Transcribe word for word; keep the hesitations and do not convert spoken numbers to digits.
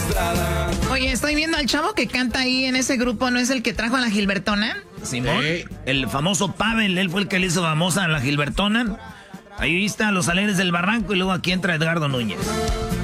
Oye, estoy viendo al chavo que canta ahí en ese grupo, ¿no es el que trajo a la Gilbertona? Simón, sí. El famoso Pavel, él fue el que le hizo famosa a la Gilbertona. Ahí está Los Alegres del Barranco y luego aquí entra Edgardo Núñez.